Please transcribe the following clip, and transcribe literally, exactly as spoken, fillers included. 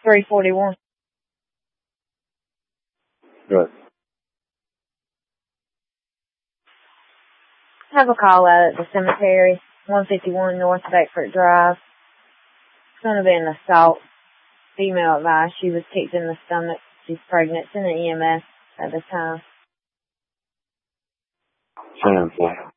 three forty-one. Good. Have a call out at the cemetery, one fifty-one North Beckford Drive. It's going to be an assault. Female advised she was kicked in the stomach. She's pregnant. It's in the E M S at the time. ten four.